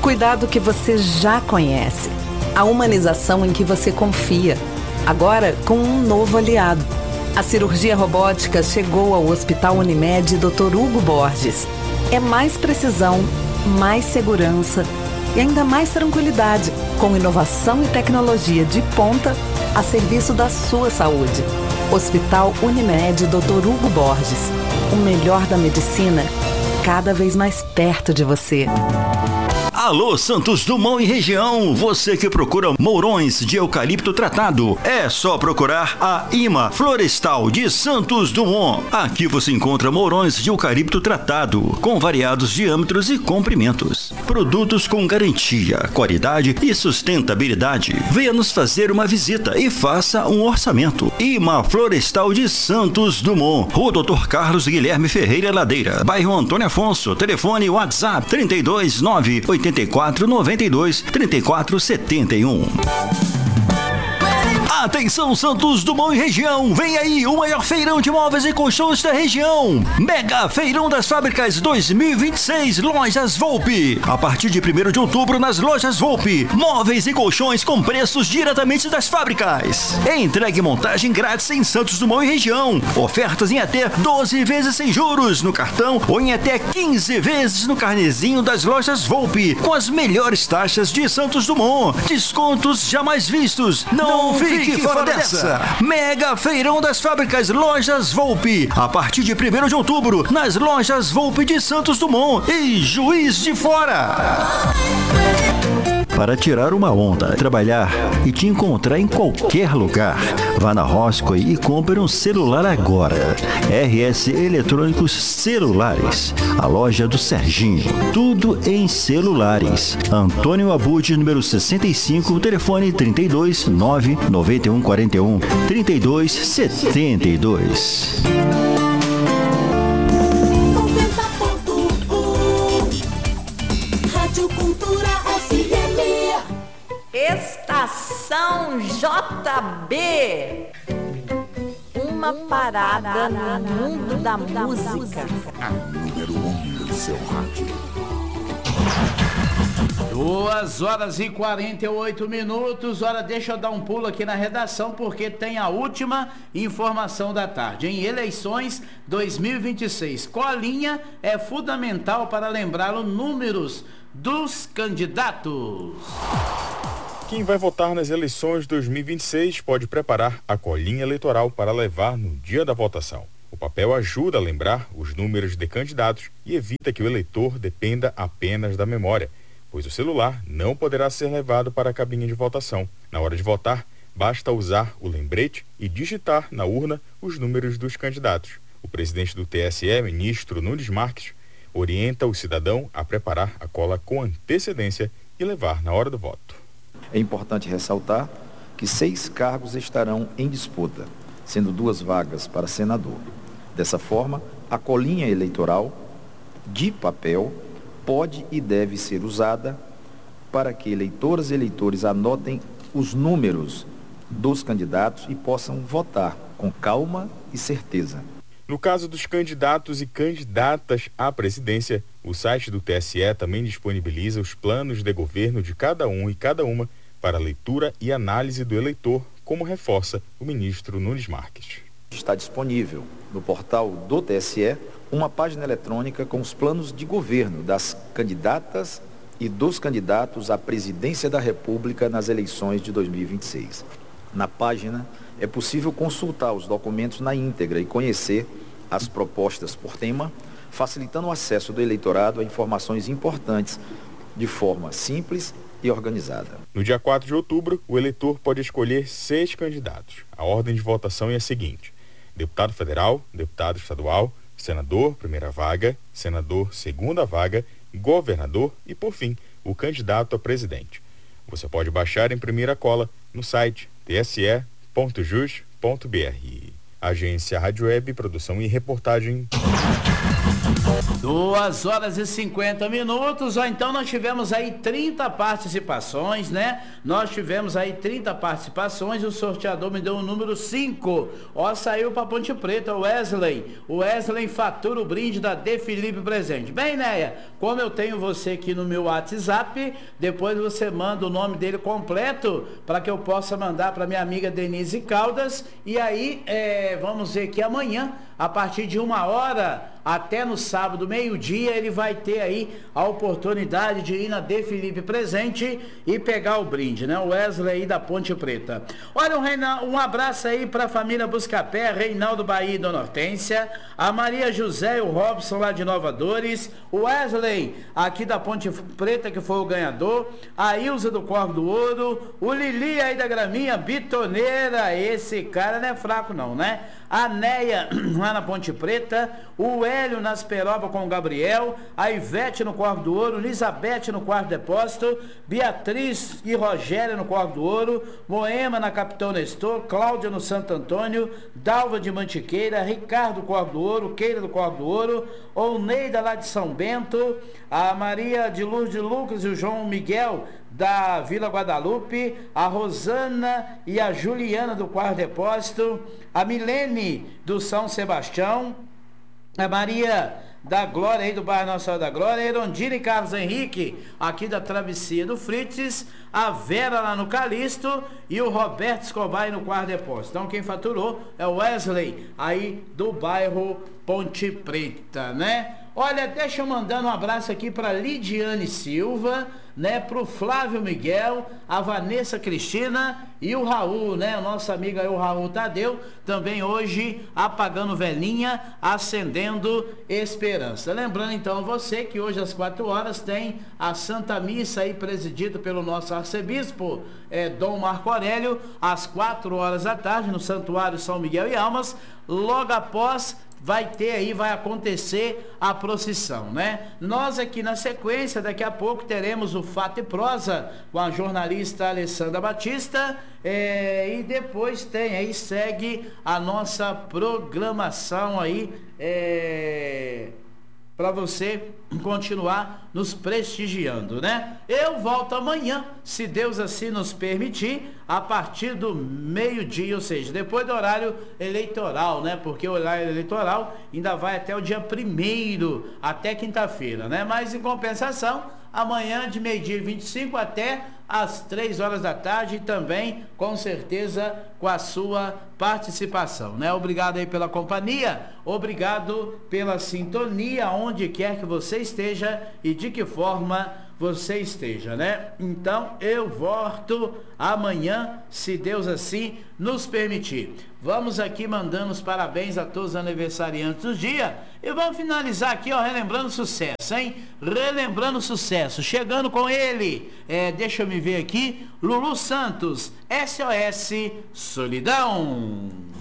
cuidado que você já conhece. A humanização em que você confia. Agora com um novo aliado. A cirurgia robótica chegou ao Hospital Unimed Dr. Hugo Borges. É mais precisão, mais segurança e ainda mais tranquilidade, com inovação e tecnologia de ponta a serviço da sua saúde. Hospital Unimed Dr. Hugo Borges. O melhor da medicina, cada vez mais perto de você. Alô, Santos Dumont e região, você que procura mourões de eucalipto tratado, é só procurar a IMA Florestal de Santos Dumont. Aqui você encontra mourões de eucalipto tratado, com variados diâmetros e comprimentos. Produtos com garantia, qualidade e sustentabilidade. Venha nos fazer uma visita e faça um orçamento. IMA Florestal de Santos Dumont, Rua Dr. Carlos Guilherme Ferreira Ladeira, bairro Antônio Afonso, telefone WhatsApp 329 8492 3471. Atenção, Santos Dumont e região, vem aí o maior feirão de móveis e colchões da região. Mega Feirão das Fábricas 2026, Lojas Volpe. A partir de 1º de outubro nas Lojas Volpe, móveis e colchões com preços diretamente das fábricas. Entregue montagem grátis em Santos Dumont e região. Ofertas em até 12 vezes sem juros no cartão ou em até 15 vezes no carnezinho das Lojas Volpe, com as melhores taxas de Santos Dumont. Descontos jamais vistos. Não fique fora dessa. Mega Feirão das Fábricas Lojas Volpe. A partir de 1º de outubro, nas Lojas Volpe de Santos Dumont e Juiz de Fora. Para tirar uma onda, trabalhar e te encontrar em qualquer lugar. Vá na Roscoe e compre um celular agora. RS Eletrônicos Celulares, a loja do Serginho. Tudo em celulares. Antônio Abud, número 65, telefone 32 991 41 32 72. Estação JB. Uma parada no mundo da música. A número 1 do seu rádio. 2h48. Ora, deixa eu dar um pulo aqui na redação, porque tem a última informação da tarde. Em eleições 2026, colinha é fundamental para lembrar os números dos candidatos. Quem vai votar nas eleições 2026 pode preparar a colinha eleitoral para levar no dia da votação. O papel ajuda a lembrar os números de candidatos e evita que o eleitor dependa apenas da memória, pois o celular não poderá ser levado para a cabine de votação. Na hora de votar, basta usar o lembrete e digitar na urna os números dos candidatos. O presidente do TSE, ministro Nunes Marques, orienta o cidadão a preparar a cola com antecedência e levar na hora do voto. É importante ressaltar que 6 cargos estarão em disputa, sendo 2 vagas para senador. Dessa forma, a colinha eleitoral de papel pode e deve ser usada para que eleitoras e eleitores anotem os números dos candidatos e possam votar com calma e certeza. No caso dos candidatos e candidatas à presidência, o site do TSE também disponibiliza os planos de governo de cada um e cada uma para leitura e análise do eleitor, como reforça o ministro Nunes Marques. Está disponível no portal do TSE uma página eletrônica com os planos de governo das candidatas e dos candidatos à presidência da República nas eleições de 2026. Na página é possível consultar os documentos na íntegra e conhecer as propostas por tema, facilitando o acesso do eleitorado a informações importantes de forma simples e organizada. No dia 4 de outubro, o eleitor pode escolher 6 candidatos. A ordem de votação é a seguinte: deputado federal, deputado estadual, senador, primeira vaga, senador, segunda vaga, governador e, por fim, o candidato a presidente. Você pode baixar e imprimir a cola no site tse.jus.br. Agência Rádio Web, produção e reportagem. 2h50, ou então nós tivemos aí 30 participações, né? Nós tivemos aí 30 participações, o sorteador me deu o número 5. Ó, saiu pra Ponte Preta, o Wesley fatura o brinde da De Felipe Presente. Bem, Néia, como eu tenho você aqui no meu WhatsApp, depois você manda o nome dele completo, para que eu possa mandar para minha amiga Denise Caldas, e aí, vamos ver que amanhã, a partir de 1h, até no sábado, meio-dia, ele vai ter aí a oportunidade de ir na De Felipe Presente e pegar o brinde, né? O Wesley aí da Ponte Preta. Olha, um abraço aí para a família Buscapé, Reinaldo Bahia e Dona Hortência, a Maria José e o Robson lá de Nova Dores, o Wesley aqui da Ponte Preta, que foi o ganhador, a Ilza do Corvo do Ouro, o Lili aí da Graminha, Bitoneira, esse cara não é fraco não, né? A Neia lá na Ponte Preta, o Hélio nas Peroba com o Gabriel, a Ivete no Corvo do Ouro, Elizabeth no Quarto Depósito, Beatriz e Rogéria no Corvo do Ouro, Moema na Capitão Nestor, Cláudia no Santo Antônio, Dalva de Mantiqueira, Ricardo do Corvo do Ouro, Keira do Corvo do Ouro, Oneida lá de São Bento, a Maria de Luz de Lucas e o João Miguel da Vila Guadalupe, a Rosana e a Juliana do Quarto Depósito, a Milene do São Sebastião, a Maria da Glória aí do bairro Nossa Senhora da Glória, a Erondina e Carlos Henrique aqui da Travessia do Frites, a Vera lá no Calixto e o Roberto Escobar aí no Quarto Depósito. Então quem faturou é o Wesley aí do bairro Ponte Preta, né? Olha, deixa eu mandar um abraço aqui para Lidiane Silva, né, pro Flávio Miguel, a Vanessa Cristina e o Raul, né, o nosso amigo aí, o Raul Tadeu, também hoje apagando velhinha, acendendo esperança. Lembrando então você que hoje às 4h tem a Santa Missa aí presidida pelo nosso arcebispo, Dom Marco Aurélio, às 4h da tarde no Santuário São Miguel e Almas. Logo após vai acontecer a procissão, né? Nós aqui na sequência, daqui a pouco teremos o Fato e Prosa com a jornalista Alessandra Batista, e depois segue a nossa programação aí, para você continuar nos prestigiando, né? Eu volto amanhã, se Deus assim nos permitir, a partir do meio-dia, ou seja, depois do horário eleitoral, né? Porque o horário eleitoral ainda vai até o dia 1º, até quinta-feira, né? Mas em compensação, amanhã de meio-dia e 25 até às 3h da tarde, também com certeza com a sua participação, né? Obrigado aí pela companhia, obrigado pela sintonia, onde quer que você esteja e de que forma você esteja, né? Então eu volto amanhã, se Deus assim nos permitir. Vamos aqui mandando os parabéns a todos os aniversariantes do dia e vamos finalizar aqui, ó, relembrando sucesso, hein? Relembrando sucesso, chegando com ele, deixa eu me ver aqui, Lulu Santos, SOS Solidão.